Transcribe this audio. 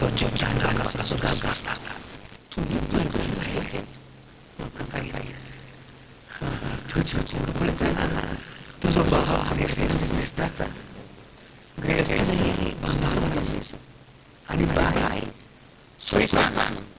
तो जब जाना कसला सुद्धा असला तुम्ही आहे तुझ्या पडते ना तुझा भाव दिसतात ग्रेस नाही बाबा आणि बाय सोयीचा